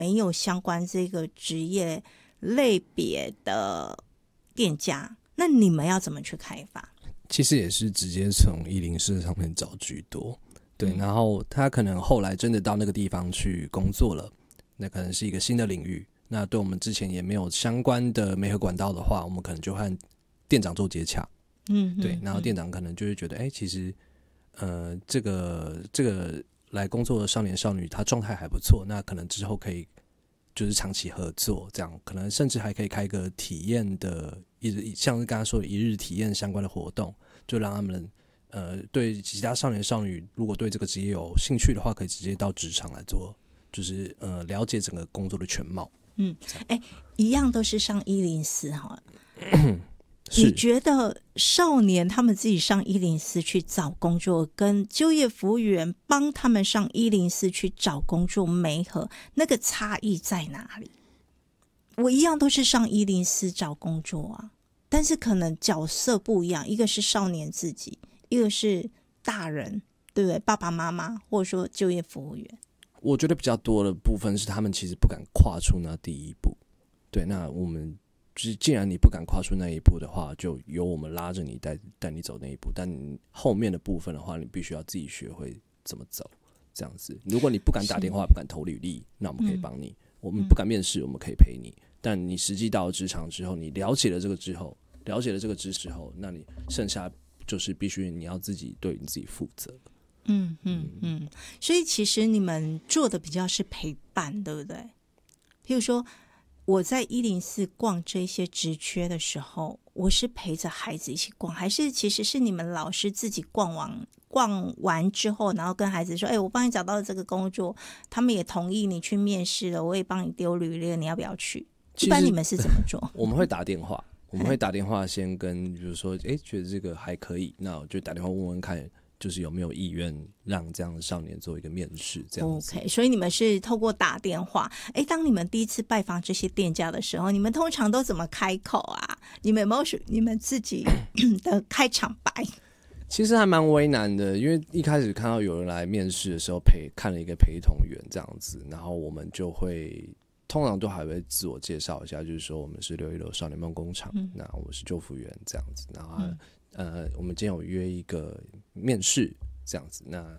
没有相关这个职业类别的店家，那你们要怎么去开发？ 其实也是直接从104上面找居多，对，然后他可能后来真的到那个地方去工作了，那可能是一个新的领域，那对我们之前也没有相关的媒合管道的话，我们可能就和店长做接洽，对，然后店长可能就会觉得，其实这个来工作的少年少女他状态还不错，那可能之后可以就是长期合作，这样可能甚至还可以开个体验的像是刚才说的一日体验相关的活动，就让他们对其他少年少女如果对这个职业有兴趣的话，可以直接到职场来做，就是了解整个工作的全貌。 一样都是上104哈。你觉得少年他们自己上104去找工作，跟就业服务员帮他们上104去找工作媒合，那个差异在哪里？我一样都是上104找工作啊，但是可能角色不一样，一个是少年自己，一个是大人，对不对？爸爸妈妈或者说就业服务员。 我觉得比较多的部分是他们其实不敢跨出那第一步。对，那我们既然你不敢跨出那一步的话，就由我们拉着你带你走那一步，但后面的部分的话，你必须要自己学会怎么走，这样子。如果你不敢打电话，不敢投履历，那我们可以帮你。我们不敢面试，我们可以陪你。但你实际到了职场之后，你了解了这个之后，了解了这个知识后，那你剩下就是必须你要自己对你自己负责。 所以其实你们做的比较是陪伴，对不对？譬如说我在104逛这些职缺的时候，我是陪着孩子一起逛，还是其实是你们老师自己逛完之后，然后跟孩子说，我帮你找到了这个工作，他们也同意你去面试了，我也帮你丢履历，你要不要去？一般你们是怎么做？ 我们会打电话，先跟比如说觉得这个还可以，那我就打电话问问看，就是有没有意愿让这样的少年做一个面试，这样子。 OK， 所以你们是透过打电话。当你们第一次拜访这些店家的时候，你们通常都怎么开口啊？你们有没有你们自己的开场白？ 其实还蛮为难的，因为一开始看到有人来面试的时候看了一个陪同员这样子，然后我们就会通常都还会自我介绍一下，就是说我们是616少年梦工厂，那我是救服员这样子，然后我们今天有约一个面试这样子，那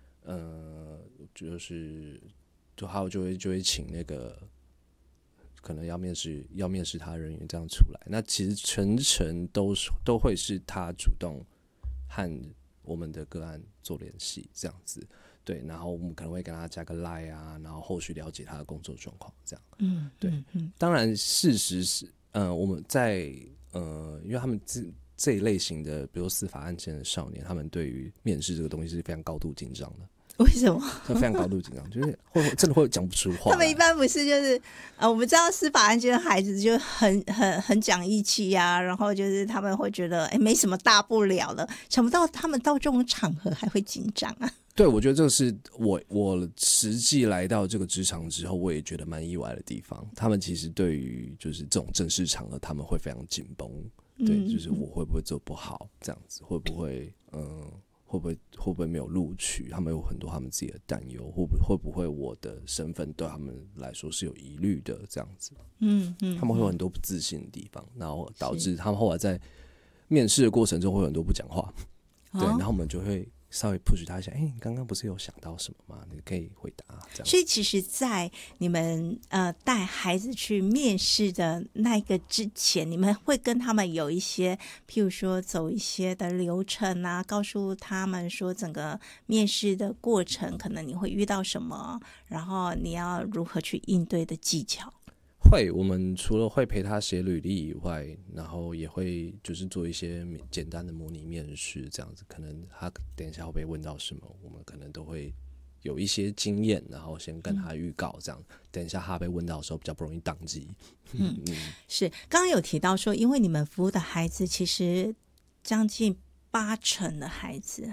就会请那个可能要面试他的人员这样出来，那其实全程都会是他主动和我们的个案做联系这样子，对，然后我们可能会跟他加个 LINE 啊，然后后续了解他的工作状况这样，对，当然事实是我们在因为他们这一类型的比如司法案件的少年，他们对于面试这个东西是非常高度紧张的。 为什么？ 非常高度紧张，就是真的会讲不出话。 他们一般不是就是我们知道司法案件的孩子就很讲义气呀，然后就是他们会觉得没什么大不了了，想不到他们到这种场合还会紧张啊。 对，我觉得这个是我实际来到这个职场之后，我也觉得蛮意外的地方。他们其实对于就是这种正式场合，他们会非常紧绷。对，就是我会不会做不好，这样子会不会会不会没有录取？他们有很多他们自己的担忧，会不会我的身份对他们来说是有疑虑的？这样子，他们会有很多不自信的地方，然后导致他们后来在面试的过程中会有很多不讲话。对，然后我们就会稍微 push 他一下，你刚刚不是有想到什么吗？你可以回答。这样， 所以其实在你们带孩子去面试的那个之前，你们会跟他们有一些譬如说走一些的流程啊，告诉他们说整个面试的过程可能你会遇到什么，然后你要如何去应对的技巧。 会，我们除了会陪他写履历以外，然后也会就是做一些简单的模拟面试，这样子，可能他等一下会被问到什么，我们可能都会有一些经验，然后先跟他预告，这样等一下他被问到的时候比较不容易宕机。 是，刚刚有提到说，因为你们服务的孩子其实将近80%的孩子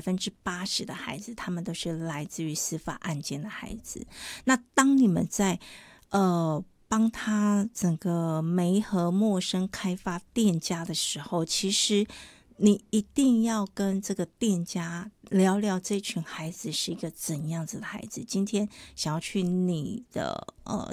，80%的孩子，他们都是来自于司法案件的孩子。那当你们在帮他整个媒合陌生开发店家的时候，其实你一定要跟这个店家聊聊这群孩子是一个怎样子的孩子。今天想要去你的